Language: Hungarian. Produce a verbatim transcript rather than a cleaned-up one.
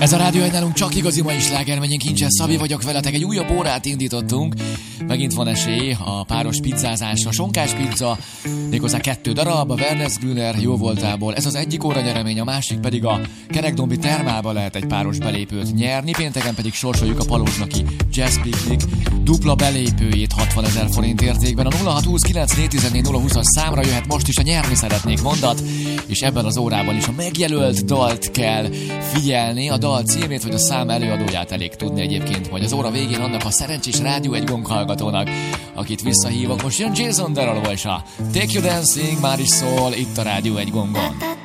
Ez a Rádió egy nálunk csak igazi mai sláger, megyünk Kincses Szabi vagyok veletek, egy újabb órát indítottunk. Megint van esély a páros pizzázásra, sonkás pizza, méghozzá kettő darab, a Wernesgrüner jó voltából. Ez az egyik óra nyeremény, a másik pedig a Kerekdombi Termálba lehet egy páros belépőt nyerni, pénteken pedig sorsoljuk a Palózsnaki Jazz Picnic dupla belépőjét hatvanezer forint értékben. A nulla hat húsz kilenc négy tizennégy nulla húszas számra jöhet most is a nyerni szeretnék mondat, és ebben az órában is a megjelölt dalt kell figyelni, a dal címét vagy a szám előadóját elég tudni egyébként, majd az óra végén annak a szerencsés Rádió egy gong hallgatónak, akit visszahívok. Most jön Jason Derulo és a Take You Dancing már is szól itt a Rádió egy gongon.